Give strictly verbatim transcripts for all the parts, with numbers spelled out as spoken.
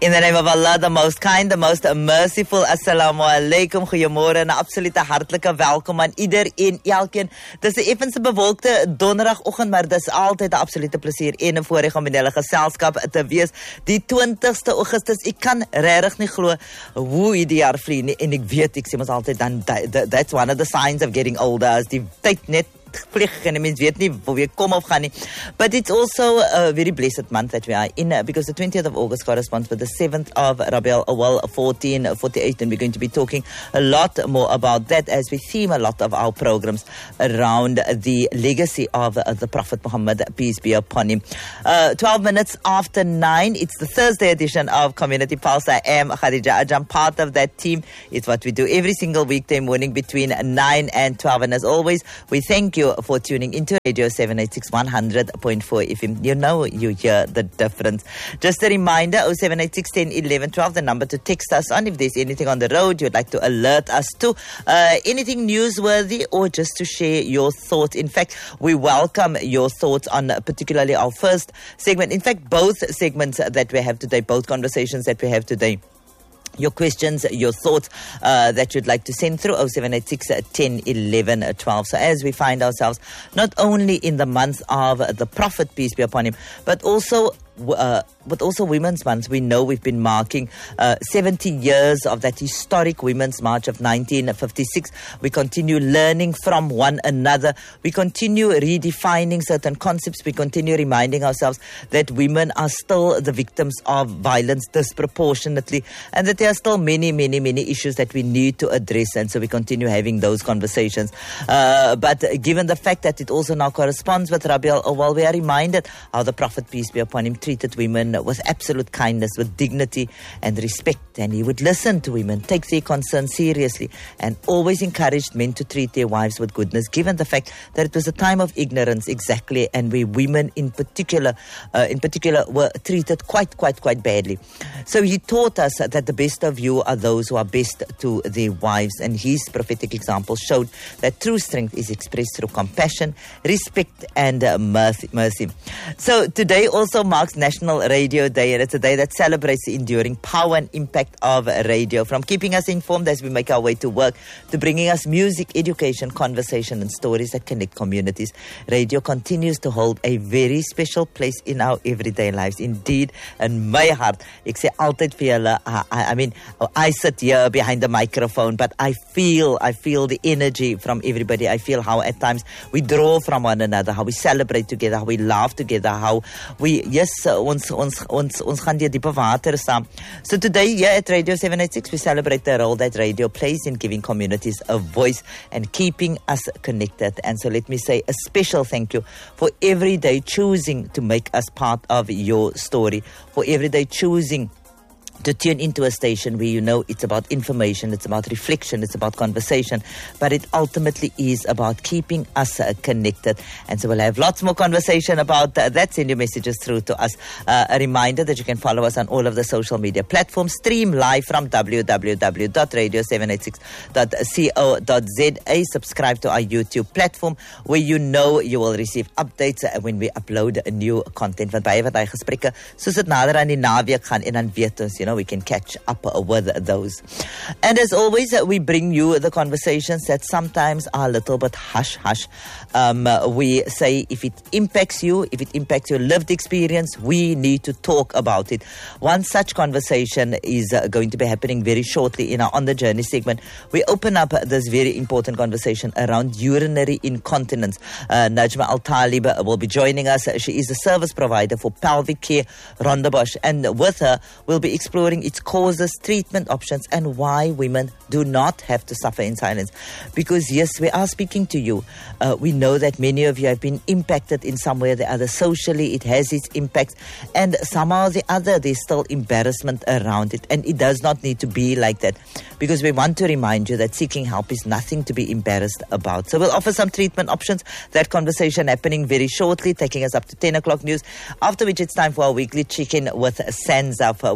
In the name of Allah, the most kind, the most merciful. Assalamu alaikum, goeiemorgen en 'n absolute hartlike welkom aan iedereen, elkeen. Dis 'n effense bewolkte donderdagoggend, maar dis altyd 'n absolute plesier en 'n voorreg om in julle geselskap te wees. Die twintigste Augustus, ek kan regtig nie glo hoe hierdie jaar vlieg nie, en ek weet, ek sê mos altyd dan, that's one of the signs of getting older, as die tyd net vlieg en mens weet nie waar jy kom of gaan nie. But it's also a very blessed month that we are in, uh, because the twentieth of August corresponds with the seventh of Rabiul Awwal fourteen forty-eight, and we're going to be talking a lot more about that as we theme a lot of our programs around the legacy of uh, the Prophet Muhammad, peace be upon him. Uh, twelve minutes after nine, it's the Thursday edition of Community Pulse. I am Khadija Ajam, part of that team. It's what we do every single weekday morning between nine and twelve, and as always, we thank you for tuning into Radio seven eighty-six one hundred point four F M. You know, you hear the difference. Just a reminder, oh seven eight six, ten, eleven, twelve, the number to text us on if there's anything on the road you'd like to alert us to, uh, anything newsworthy, or just to share your thoughts. In fact, we welcome your thoughts on particularly our first segment. In fact, both segments that we have today, both conversations that we have today. Your questions, your thoughts uh, that you'd like to send through oh seven eight six, ten, eleven, twelve. So as we find ourselves not only in the month of the Prophet, peace be upon him, but also Uh, but also Women's Month. We know we've been marking uh, seventy years of that historic Women's March of nineteen fifty-six. We continue learning from one another. We continue redefining certain concepts. We continue reminding ourselves that women are still the victims of violence disproportionately, and that there are still many, many, many issues that we need to address. And so we continue having those conversations. Uh, but given the fact that it also now corresponds with Rabiul Awwal, we are reminded how the Prophet, peace be upon him, treated women with absolute kindness, with dignity and respect, and he would listen to women, take their concerns seriously, and always encouraged men to treat their wives with goodness, given the fact that it was a time of ignorance, exactly, and where women in particular uh, in particular were treated quite, quite, quite badly. So he taught us that the best of you are those who are best to their wives, and his prophetic example showed that true strength is expressed through compassion, respect, and uh, mercy. So today also marks National Radio Day, and it's a day that celebrates the enduring power and impact of radio, from keeping us informed as we make our way to work, to bringing us music, education, conversation, and stories that connect communities. Radio continues to hold a very special place in our everyday lives. Indeed, in my heart, ek sê altyd vir julle, I, I mean, I sit here behind the microphone, but I feel, I feel the energy from everybody. I feel how at times we draw from one another, how we celebrate together, how we laugh together, how we, yes, Uh, ons ons ons ons gaan deur diepe water saam. So today here at Radio seven eighty-six, we celebrate the role that radio plays in giving communities a voice and keeping us connected. And so let me say a special thank you for every day choosing to make us part of your story, for every day choosing to tune into a station where you know it's about information, it's about reflection, it's about conversation, but it ultimately is about keeping us uh, connected. And so we'll have lots more conversation about uh, that. Send your messages through to us. Uh, a reminder that you can follow us on all of the social media platforms, stream live from w w w dot radio seven eighty-six dot co dot za. Subscribe to our YouTube platform, where you know you will receive updates uh, when we upload a new content. Want baie wat hy gesprekke, soos dit nader aan die naweek gaan, en dan weet ons, you know, we can catch up with those. And as always, we bring you the conversations that sometimes are a little bit hush-hush. Um, we say if it impacts you, if it impacts your lived experience, we need to talk about it. One such conversation is uh, going to be happening very shortly in our On the Journey segment. We open up this very important conversation around urinary incontinence. Uh, Najma Al-Talib will be joining us. She is a service provider for pelvic care, Rondebosch, and with her, we'll be exploring its causes, treatment options, and why women do not have to suffer in silence. Because yes, we are speaking to you. Uh, we know that many of you have been impacted in some way or the other. Socially, it has its impacts, and somehow or the other, there's still embarrassment around it. And it does not need to be like that, because we want to remind you that seeking help is nothing to be embarrassed about. So we'll offer some treatment options. That conversation happening very shortly, taking us up to ten o'clock news, after which it's time for our weekly check-in with Sanzaf. We'll also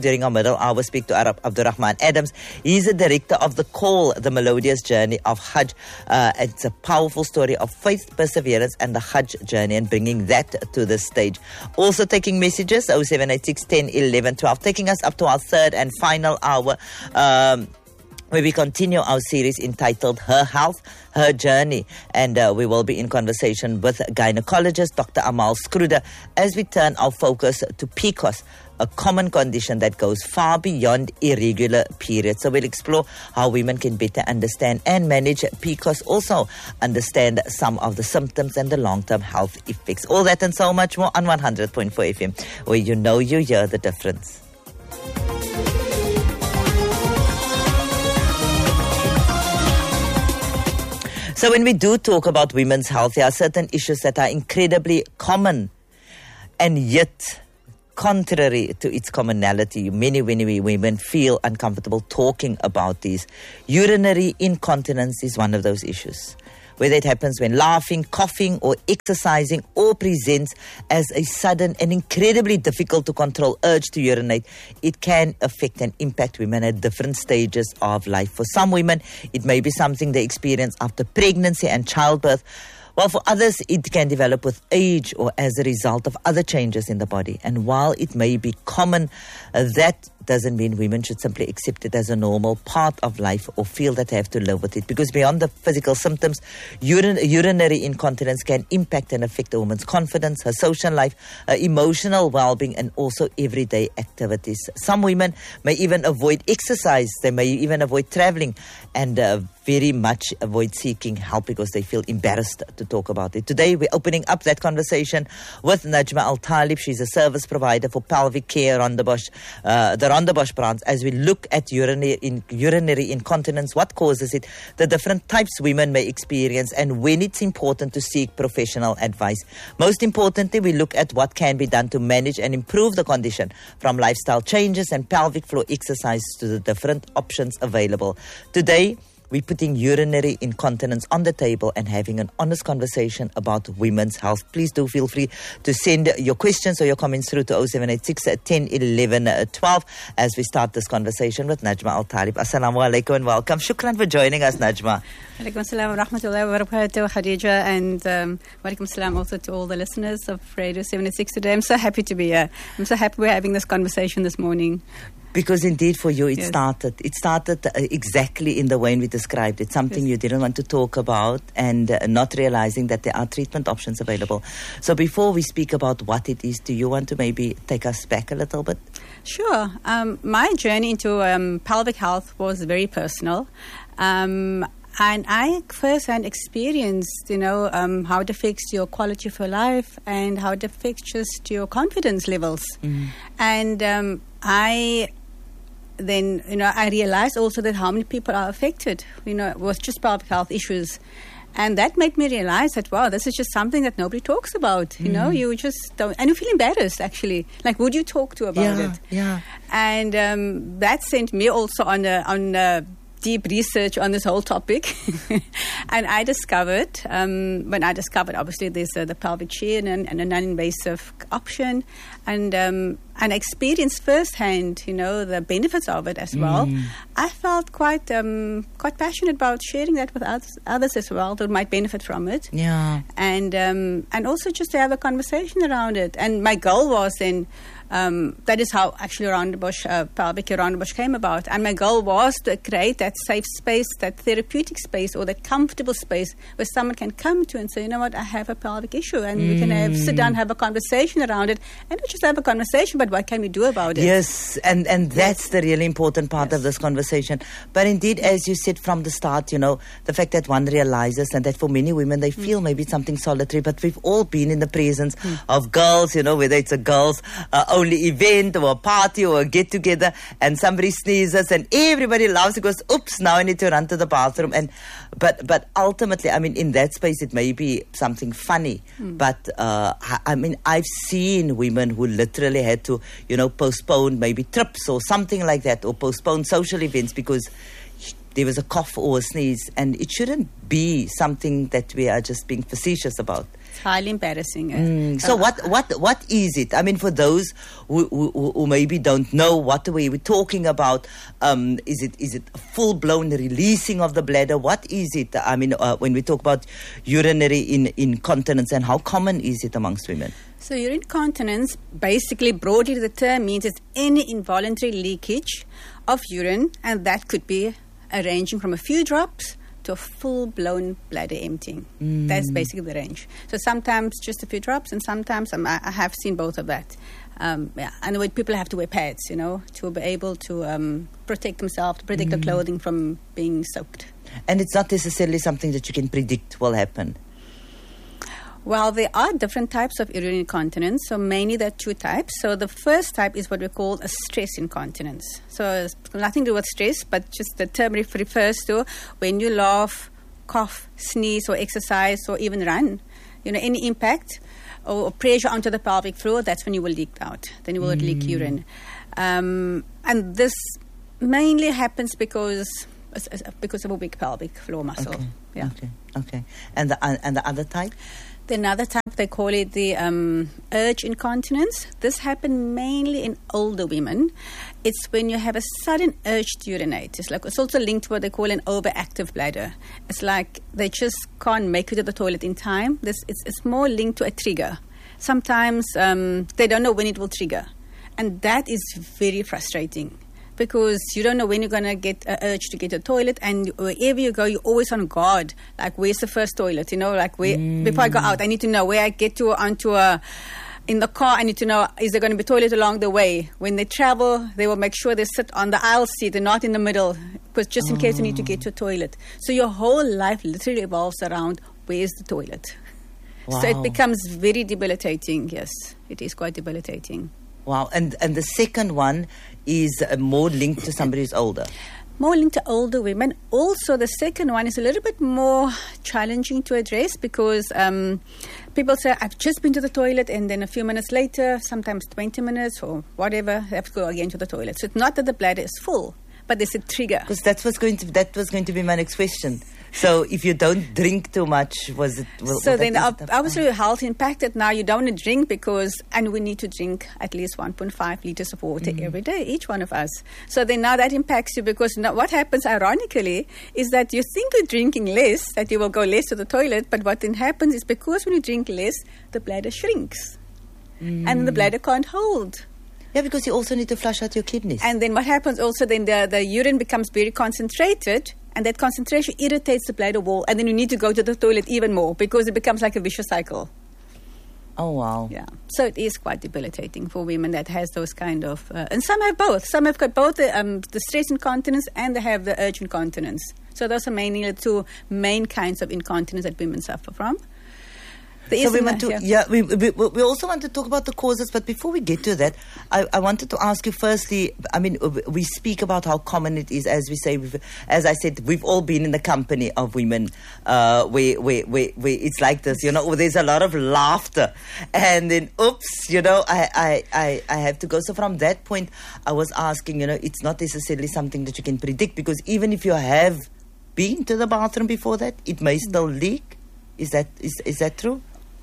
during our middle hour, speak to Arab Abdurrahman Adams. He's the director of The Call, The Melodious Journey of Hajj. Uh, it's a powerful story of faith, perseverance, and the Hajj journey, and bringing that to the stage. Also taking messages, oh seven eight six, ten, eleven, twelve, taking us up to our third and final hour, um, where we continue our series entitled Her Health, Her Journey. And uh, we will be in conversation with gynecologist Doctor Amal Skruder as we turn our focus to P C O S, a common condition that goes far beyond irregular periods. So we'll explore how women can better understand and manage P C O S, also understand some of the symptoms and the long-term health effects. All that and so much more on one hundred point four F M, where you know you hear the difference. So when we do talk about women's health, there are certain issues that are incredibly common, and yet, contrary to its commonality, many, many women feel uncomfortable talking about these. Urinary incontinence is one of those issues, whether it happens when laughing, coughing, or exercising, or presents as a sudden and incredibly difficult to control urge to urinate. It can affect and impact women at different stages of life. For some women, it may be something they experience after pregnancy and childbirth, while for others, it can develop with age or as a result of other changes in the body. And while it may be common, uh, that doesn't mean women should simply accept it as a normal part of life or feel that they have to live with it. Because beyond the physical symptoms, urin- urinary incontinence can impact and affect a woman's confidence, her social life, her emotional well-being, and also everyday activities. Some women may even avoid exercise. They may even avoid traveling, and uh, very much avoid seeking help because they feel embarrassed to talk about it. Today, we're opening up that conversation with Najma Al-Talib. She's a service provider for pelvic care, Rondebosch, uh, the Rondebosch branch, as we look at urinary, in, urinary incontinence, what causes it, the different types women may experience, and when it's important to seek professional advice. Most importantly, we look at what can be done to manage and improve the condition, from lifestyle changes and pelvic floor exercise to the different options available. Today, we're putting urinary incontinence on the table and having an honest conversation about women's health. Please do feel free to send your questions or your comments through to oh seven eight six, ten, eleven, twelve as we start this conversation with Najma Al-Talib. Assalamu alaikum and welcome. Shukran for joining us, Najma. Alaikum assalam wa rahmatullahi wa barakatuh, Khadija, and um, walaikum assalam also to all the listeners of Radio seventy-six today. I'm so happy to be here. I'm so happy we're having this conversation this morning. Because indeed for you it yes. started. It started uh, exactly in the way we described it. Something yes. you didn't want to talk about, and uh, not realizing that there are treatment options available. So before we speak about what it is, do you want to maybe take us back a little bit? Sure. Um, my journey into um, pelvic health was very personal. Um, And I first-hand experienced, you know, um, how it affects your quality of your life and how it affects just your confidence levels. Mm. And um, I then, you know, I realized also that how many people are affected, you know, with just pelvic health issues. And that made me realize that, wow, this is just something that nobody talks about. You mm. know, you just don't, and you feel embarrassed, actually. Like, would you talk to about yeah, it? Yeah. And um, that sent me also on a, on a deep research on this whole topic. And I discovered, um, when I discovered, obviously, there's uh, the pelvic chair and, and a non-invasive option. And um, and I experienced firsthand, you know, the benefits of it as well. Mm. I felt quite um, quite passionate about sharing that with others, others as well that might benefit from it. Yeah. And um, and also just to have a conversation around it. And my goal was then, um, that is how actually Rondebosch, uh, Pelvic Care Rondebosch came about. And my goal was to create that safe space, that therapeutic space, or that comfortable space where someone can come to and say, you know what, I have a pelvic issue, and mm. we can have, sit down, have a conversation around it, and not just have a conversation, but what can we do about it? Yes, and, and that's yes. the really important part yes. of this conversation. But indeed, as you said from the start, you know, the fact that one realizes, and that for many women, they feel mm. maybe it's something solitary, but we've all been in the presence mm. of girls, you know, whether it's a girls' uh, only event or a party or a get-together, and somebody sneezes and everybody laughs and goes, oops, now I need to run to the bathroom. And but but ultimately, I mean, in that space, it may be something funny, mm. but uh, I mean, I've seen women who literally had to, you know, postpone maybe trips or something like that, or postpone social events because there was a cough or a sneeze, and it shouldn't be something that we are just being facetious about. It's highly embarrassing. eh? Mm, so Uh, what what what is it? I mean, for those who, who, who maybe don't know what we were talking about, um, is it is it a full blown releasing of the bladder? What is it? I mean, uh, when we talk about urinary in, incontinence, and how common is it amongst women? So urine incontinence, basically broadly the term means it's any involuntary leakage of urine, and that could be ranging from a few drops to a full-blown bladder emptying. Mm. That's basically the range. So sometimes just a few drops, and sometimes um, I, I have seen both of that. Um, yeah, and when people have to wear pads, you know, to be able to um, protect themselves, to protect Mm. their clothing from being soaked. And it's not necessarily something that you can predict will happen. Well, there are different types of urinary incontinence. So mainly there are two types. So the first type is what we call a stress incontinence. So it's nothing to do with stress, but just the term ref- refers to when you laugh, cough, sneeze, or exercise, or even run. You know, any impact or pressure onto the pelvic floor, that's when you will leak out. Then you will leak urine. Um, and this mainly happens because because of a weak pelvic floor muscle. Okay. Yeah. Okay. Okay. And the uh, and the other type? The another type, they call it the um, urge incontinence. This happens mainly in older women. It's when you have a sudden urge to urinate. It's like it's also linked to what they call an overactive bladder. It's like they just can't make it to the toilet in time. This it's, it's more linked to a trigger. Sometimes um, they don't know when it will trigger, and that is very frustrating. Because you don't know when you're going to get an urge to get to the toilet, and wherever you go, you're always on guard. Like, where's the first toilet? You know, like, where, mm. before I go out, I need to know where I get to onto a, in the car, I need to know, is there going to be a toilet along the way? When they travel, they will make sure they sit on the aisle seat and not in the middle, because just in oh. case you need to get to a toilet. So your whole life literally revolves around, where's the toilet? Wow. So it becomes very debilitating, yes. It is quite debilitating. Wow, and and the second one is uh, more linked to somebody who's older. More linked to older women. Also, the second one is a little bit more challenging to address because um, people say, I've just been to the toilet, and then a few minutes later, sometimes twenty minutes or whatever, they have to go again to the toilet. So it's not that the bladder is full, but there's a trigger. Because that was going to that was going to be my next question. So if you don't drink too much, was it? Will, so will then obviously your health impacted. Now you don't want to drink because, and we need to drink at least one point five liters of water mm. every day, each one of us. So then now that impacts you because now what happens ironically is that you think you're drinking less, that you will go less to the toilet, but what then happens is because when you drink less, the bladder shrinks mm. and the bladder can't hold. Yeah, because you also need to flush out your kidneys. And then what happens also, then the, the urine becomes very concentrated, and that concentration irritates the bladder wall, and then you need to go to the toilet even more because it becomes like a vicious cycle. Oh, wow. Yeah. So it is quite debilitating for women that has those kind of... Uh, and some have both. Some have got both the, um, the stress incontinence and they have the urge incontinence. So those are mainly the two main kinds of incontinence that women suffer from. There so we want that, to, yeah, yeah we, we we also want to talk about the causes, but before we get to that, I, I wanted to ask you firstly, I mean, we speak about how common it is, as we say, we've, as I said, we've all been in the company of women uh, where, where, where, where it's like this, you know, there's a lot of laughter, and then, oops, you know, I, I, I, I have to go. So from that point, I was asking, you know, it's not necessarily something that you can predict, because even if you have been to the bathroom before that, it may still leak. Is that is is that true?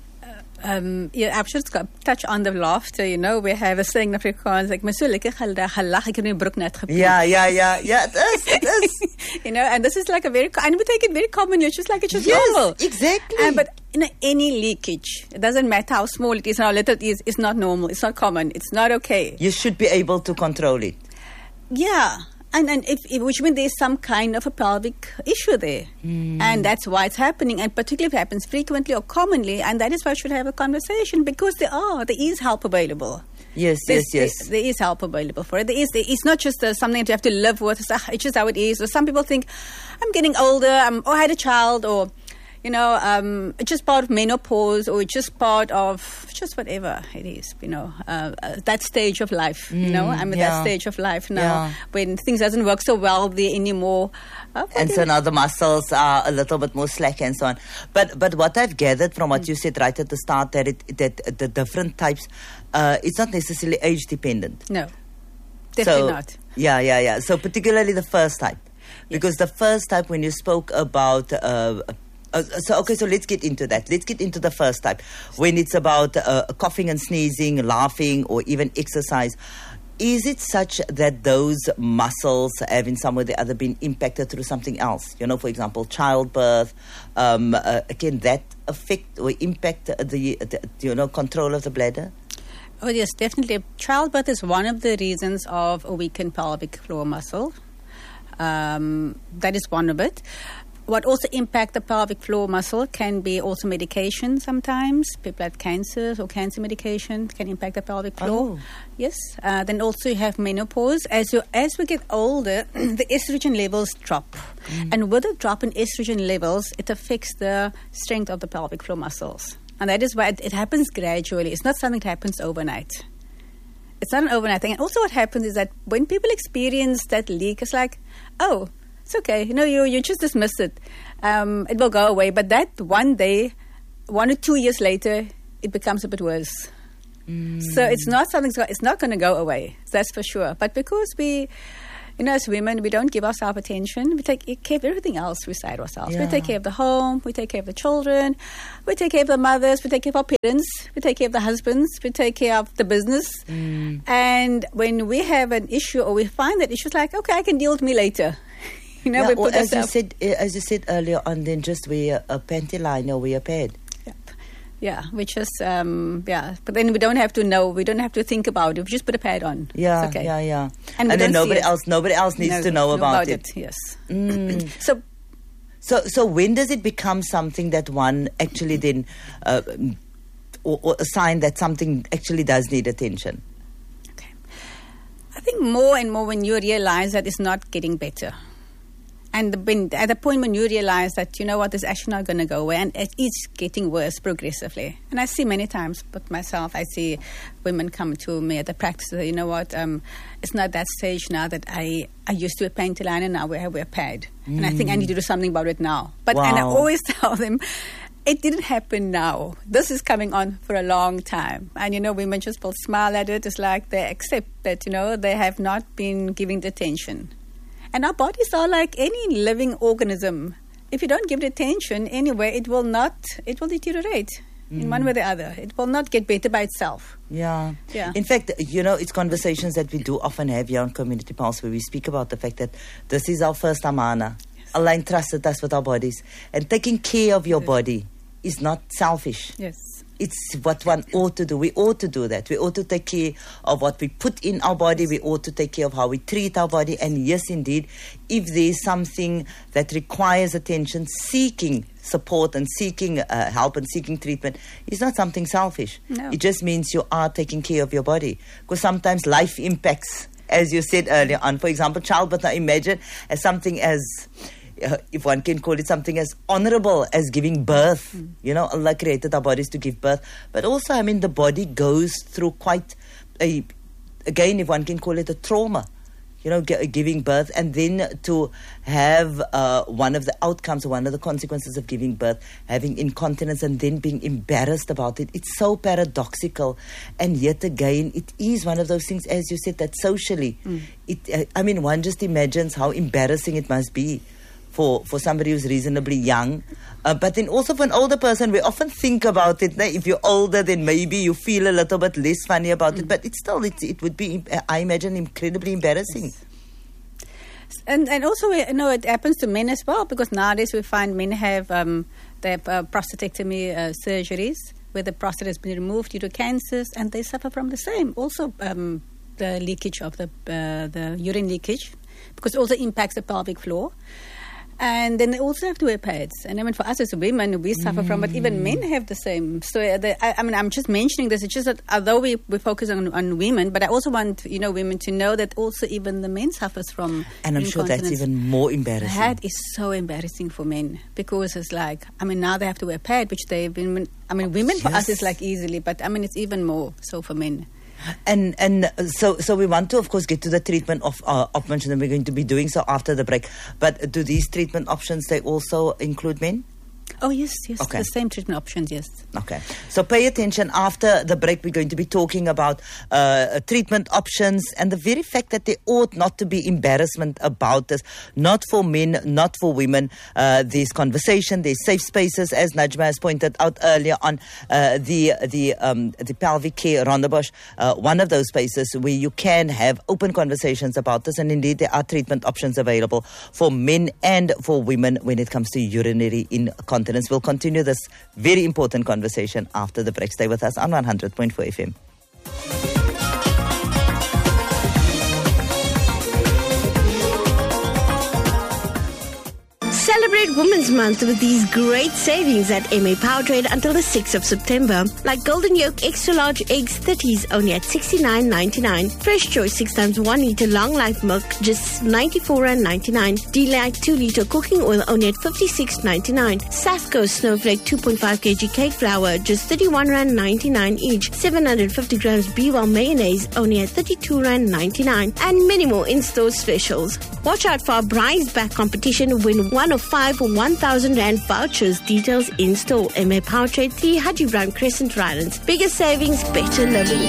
Um, yeah, I've just got touch on the laughter, you know. We have a saying in Afrikaans, like, "Maar so lekker gelag, ek het my broek net gepoep." Yeah, yeah, yeah, yeah. It is, it is. You know, and this is like a very, and we take it very commonly. It's just like it's just yes, normal. Exactly. And but you know, any leakage, it doesn't matter how small it is, how little it is, it's not normal. It's not common. It's not okay. You should be able to control it. Yeah. And, and if, if, which means there's some kind of a pelvic issue there. Mm. And that's why it's happening. And particularly if it happens frequently or commonly. And that is why we should have a conversation, because there are, there is help available. Yes, There's, yes, yes. There, there is help available for it. There is, there, it's not just uh, something that you have to live with. It's, uh, it's just how it is. Or some people think, I'm getting older, I'm, or I had a child, or... You know, um, it's just part of menopause, or it's just part of just whatever it is, you know, uh, uh, that stage of life, mm, you know, I'm at yeah. that stage of life now yeah. when things doesn't work so well there anymore. Uh, and so now the muscles are a little bit more slack and so on. But but what I've gathered from what mm. you said right at the start, that, it, that the different types, uh, it's not necessarily age dependent. No, definitely so, not. Yeah, yeah, yeah. So particularly the first type. Yes. Because the first type, when you spoke about... Uh, Uh, so, okay, so let's get into that. Let's get into the first type. When it's about uh, coughing and sneezing, laughing, or even exercise, is it such that those muscles have in some way or the other been impacted through something else? You know, for example, childbirth, um, uh, can that affect or impact the, the, you know, control of the bladder? Oh, yes, definitely. Childbirth is one of the reasons of a weakened pelvic floor muscle. Um, that is one of it. What also impacts the pelvic floor muscle can be also medication sometimes. People have cancers or cancer medication can impact the pelvic floor. Oh. Yes. Uh, then also you have menopause. As you as we get older, the estrogen levels drop. Mm. And with a drop in estrogen levels, it affects the strength of the pelvic floor muscles. And that is why it, it happens gradually. It's not something that happens overnight. It's not an overnight thing. And also what happens is that when people experience that leak, it's like, oh, it's okay. You know, you, you just dismiss it. Um, it will go away. But that one day, one or two years later, it becomes a bit worse. Mm. So it's not something, it's not going to go away. That's for sure. But because we, you know, as women, we don't give ourselves attention. We take care of everything else beside ourselves. Yeah. We take care of the home. We take care of the children. We take care of the mothers. We take care of our parents. We take care of the husbands. We take care of the business. Mm. And when we have an issue or we find that issue, it's like, okay, I can deal with me later. You know, yeah, we or put as you ourselves- said, uh, as you said earlier on, then just wear a panty line or wear a pad. Yep. Yeah, which is, um, yeah. But then we don't have to know. We don't have to think about it. We just put a pad on. Yeah, It's okay. yeah, yeah. And And, we then don't see nobody it. else, nobody else needs No, to know, about, it. it. Yes. Mm. So So, so when does it become something that one actually then, uh, or, or a sign that something actually does need attention? Okay. I think more and more when you realize that it's not getting better. And when, at the point when you realize that, you know what, it's actually not going to go away, and it is getting worse progressively. And I see many times, but myself, I see women come to me at the practice, you know what, um, it's not that stage now that I, I used to wear panty line and now I wear a pad. Mm. And I think I need to do something about it now. But And I Wow. always tell them, it didn't happen now. This is coming on for a long time. And, you know, women just will smile at it. It's like they accept that, you know, they have not been giving the attention. And our bodies are like any living organism. If you don't give it attention anyway, it will not, it will deteriorate mm. in one way or the other. It will not get better by itself. Yeah. Yeah. In fact, you know, it's conversations that we do often have here on Community Pulse where we speak about the fact that this is our first amana. Yes. Allah entrusted us with our bodies. And taking care of your Yes. body is not selfish. Yes. It's what one ought to do. We ought to do that. We ought to take care of what we put in our body. We ought to take care of how we treat our body. And yes, indeed, if there's something that requires attention, seeking support and seeking uh, help and seeking treatment is not something selfish. No. It just means you are taking care of your body. Because sometimes life impacts, as you said earlier on, for example, childbirth. Now imagine as something as... Uh, if one can call it something as honorable as giving birth. Mm. You know, Allah created our bodies to give birth. But also, I mean, the body goes through quite a, again, if one can call it a trauma, you know, g- giving birth. And then to have uh, one of the outcomes, one of the consequences of giving birth, having incontinence and then being embarrassed about it. It's so paradoxical. And yet again, it is one of those things, as you said, that socially, mm. it. Uh, I mean, one just imagines how embarrassing it must be for, for somebody who's reasonably young. Uh, but then also for an older person, we often think about it. Now, if you're older, then maybe you feel a little bit less funny about mm. it. But it's still, it, it would be, I imagine, incredibly embarrassing. Yes. And and also, you know, it happens to men as well, because nowadays we find men have, um, they have uh, prostatectomy uh, surgeries where the prostate has been removed due to cancers, and they suffer from the same. Also, um, the leakage of the uh, the urine leakage, because it also impacts the pelvic floor. And then they also have to wear pads. And I mean, for us as women, we suffer mm. from it. Even men have the same. So, the, I, I mean, I'm just mentioning this. It's just that although we, we focus on, on women, but I also want, you know, women to know that also even the men suffers from And I'm sure that's even more embarrassing. That is so embarrassing for men, because it's like, I mean, now they have to wear pad, which they've been, I mean, women for yes. us is like easily, but I mean, it's even more so for men. And and so so we want to, of course, get to the treatment of uh, options, and we're going to be doing so after the break. But do these treatment options, they also include men? Oh, yes, yes. Okay. The same treatment options, yes. Okay. So pay attention. After the break, we're going to be talking about uh, treatment options and the very fact that there ought not to be embarrassment about this. Not for men, not for women. Uh, there's conversation, there's safe spaces, as Najma has pointed out earlier on. Uh, the the um, the pelvic care Rondebosch, uh, one of those spaces where you can have open conversations about this. And indeed, there are treatment options available for men and for women when it comes to urinary incontinence. We'll continue this very important conversation after the break. Stay with us on one hundred point four F M. Celebrate Women's Month with these great savings at M A Powertrade until the sixth of September. Like Golden Yolk Extra Large Eggs thirties only at sixty-nine ninety-nine. Fresh Choice six times one litre Long Life Milk just ninety-four ninety-nine. Delight two litre Cooking Oil only at fifty-six ninety-nine. Sathco Snowflake two point five kilogram cake flour just thirty-one ninety-nine each. seven hundred fifty grams B-Well Mayonnaise only at thirty-two ninety-nine. And many more in-store specials. Watch out for our Bride's Back competition. Win one of five for one thousand rand vouchers. Details in store. M A Powertrade, three Haji Brown Crescent, Rylands. Bigger savings, better living.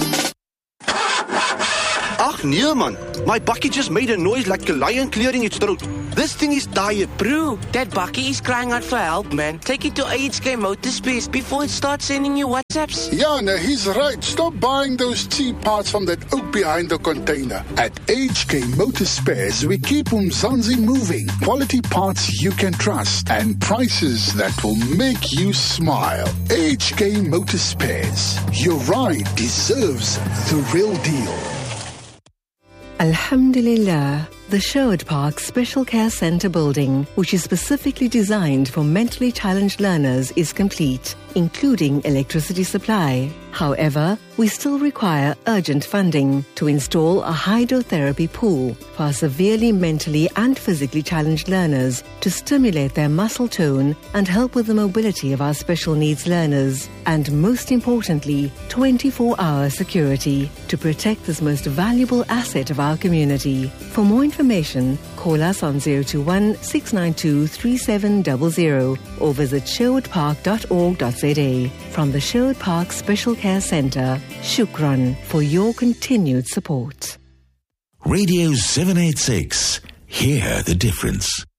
Ach nee man, my bucket just made a noise like a lion clearing its throat. This thing is tired. Bro, that bucket is crying out for help, man. Take it to A H K Motorspace before it starts sending you WhatsApps. Yeah, no, he's right. Stop buying those cheap parts from that oak behind the container. At A H K Motorspares, we keep Umzansi moving. Quality parts you can trust and prices that will make you smile. A H K Motorspares. Your ride deserves the real deal. Alhamdulillah, the Sherwood Park Special Care Centre building, which is specifically designed for mentally challenged learners, is complete, including electricity supply. However, we still require urgent funding to install a hydrotherapy pool for our severely mentally and physically challenged learners to stimulate their muscle tone and help with the mobility of our special needs learners. And most importantly, twenty-four hour security to protect this most valuable asset of our community. For more information, call us on zero two one, six nine two, three seven zero zero or visit sherwood park dot org dot z a. From the Sherwood Park Special Care Centre, Shukran for your continued support. Radio seven eighty-six. Hear the difference.